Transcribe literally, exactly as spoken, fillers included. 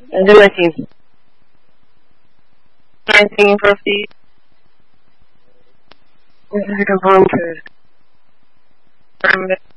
أنزل متين nineteen fifty. This is a volunteer.